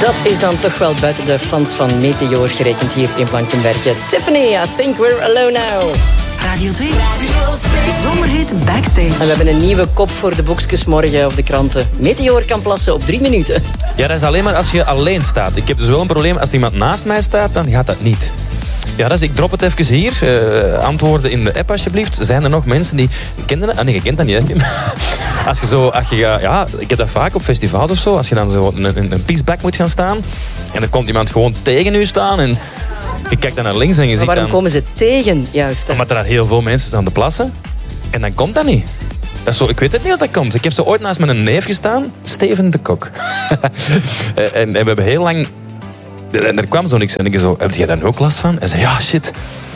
Dat is dan toch wel buiten de fans van Meteor gerekend hier in Blankenberge. Tiffany, I think we're alone now. Radio 2. Zomerhit Backstage. En we hebben een nieuwe kop voor de boekjes morgen op de kranten. Meteor kan plassen op 3 minuten. Ja, dat is alleen maar als je alleen staat. Ik heb dus wel een probleem. Als iemand naast mij staat, dan gaat dat niet. Ja, dus ik drop het even hier. Antwoorden in de app alsjeblieft. Zijn er nog mensen die... Ken dat? Nee, je kent dat niet, hè? Ik heb dat vaak op festivals of zo. Als je dan zo een pieceback moet gaan staan. En er komt iemand gewoon tegen u staan. En je kijkt dan naar links en je ziet waarom dan... komen ze tegen, juist? Omdat er heel veel mensen staan te plassen. En dan komt dat niet. Dat is zo, ik weet het niet dat dat komt. Ik heb zo ooit naast mijn neef gestaan. Steven de Kok. en we hebben heel lang... En er kwam zo niks. En ik zo, heb jij daar ook last van? En zei, ja, shit.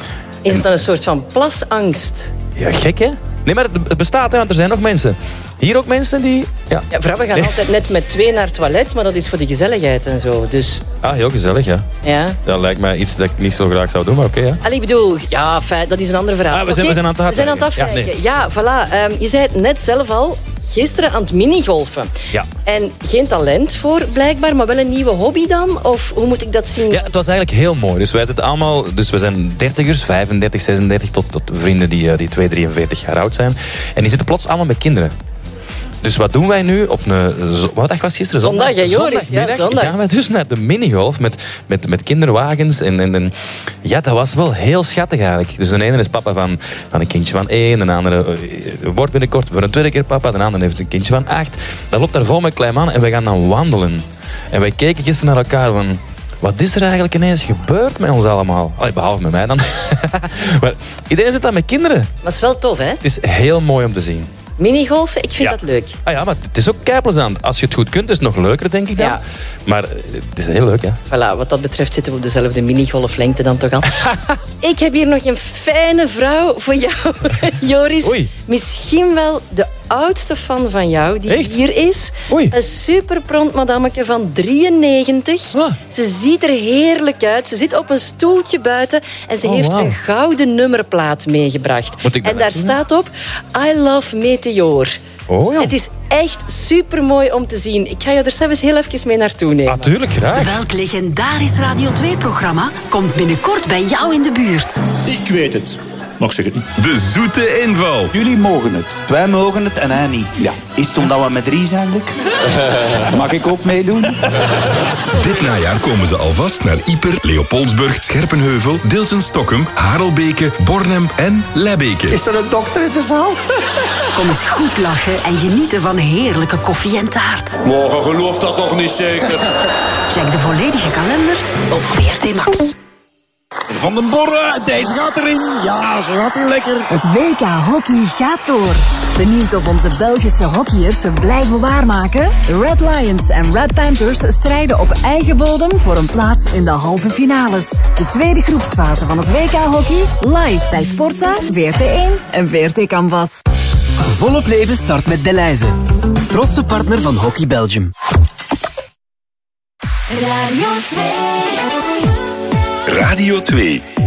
Is het dan een soort van plasangst? Ja, gek, hè? Nee, maar het bestaat, hè, want er zijn nog mensen. Hier ook mensen die... Ja, vrouwen gaan altijd net met 2 naar het toilet, maar dat is voor de gezelligheid en zo. Dus... Ah, heel gezellig, ja. Ja. Dat lijkt mij iets dat ik niet zo graag zou doen, maar oké, ja. Allee, ik bedoel, ja, fijn, dat is een ander verhaal. We zijn aan het afwijken. Ja, voilà. Je zei het net zelf al, gisteren aan het minigolfen. Ja. En geen talent voor, blijkbaar, maar wel een nieuwe hobby dan? Of hoe moet ik dat zien? Ja, het was eigenlijk heel mooi. Dus wij zitten allemaal... Dus we zijn 30ers, 35, 36, tot vrienden die 2, 43 jaar oud zijn. En die zitten plots allemaal met kinderen. Dus wat doen wij nu op een... Wat dag was gisteren? Zondag, hè, Joris? Ja, zondag. Gaan wij dus naar de minigolf met kinderwagens. En ja, dat was wel heel schattig eigenlijk. Dus de ene is papa van een kindje van 1. De andere wordt binnenkort voor een tweede keer papa. De andere heeft een kindje van 8. Dat loopt daar vol met klein man en wij gaan dan wandelen. En wij keken gisteren naar elkaar van... Wat is er eigenlijk ineens gebeurd met ons allemaal? Allee, behalve met mij dan. Maar iedereen zit daar met kinderen. Maar het is wel tof, hè? Het is heel mooi om te zien. Minigolfen, ik vind dat leuk. Ah ja, maar het is ook keiplezant. Als je het goed kunt, is het nog leuker, denk ik dan. Ja. Maar het is heel leuk, hè. Voilà, wat dat betreft zitten we op dezelfde minigolflengte dan toch al. Ik heb hier nog een fijne vrouw voor jou, Joris. Oei. Misschien wel de oudste fan van jou die echt? hier is. Oei. Een superpront madameke van 93. Ah. Ze ziet er heerlijk uit. Ze zit op een stoeltje buiten en ze heeft een gouden nummerplaat meegebracht. En daar staat op I Love Meteor. Oh, ja. Het is echt supermooi om te zien. Ik ga je er zelfs heel even mee naartoe nemen. Natuurlijk, graag. Welk legendarisch Radio 2-programma komt binnenkort bij jou in de buurt? Ik weet het. Nog zeg het niet. De zoete inval. Jullie mogen het. Wij mogen het en hij niet. Ja. Is het omdat we met 3 zijn, Luc? Mag ik ook meedoen? Dit najaar komen ze alvast naar Ieper, Leopoldsburg, Scherpenheuvel, Dilsen-Stokkem, Harelbeke, Bornem en Lebbeke. Is er een dokter in de zaal? Kom eens goed lachen en genieten van heerlijke koffie en taart. Morgen gelooft dat toch niet zeker? Check de volledige kalender op VRT Max. Van den Borre, deze gaat erin. Ja, zo gaat hij lekker. Het WK Hockey gaat door. Benieuwd of onze Belgische hockeyers ze blijven waarmaken? Red Lions en Red Panthers strijden op eigen bodem voor een plaats in de halve finales. De tweede groepsfase van het WK Hockey live bij Sportza, VRT1 en VRT Canvas. Volop leven start met Delhaize. Trotse partner van Hockey Belgium. Radio 2. Radio 2.